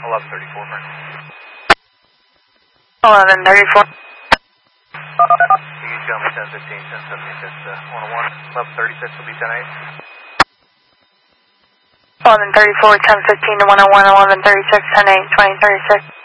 1134, friend. 1134. You can tell me 1015, 1076, 101. 1136 will be 10-8. 1134, 1015 to 101, 1136, 10-8, 2036.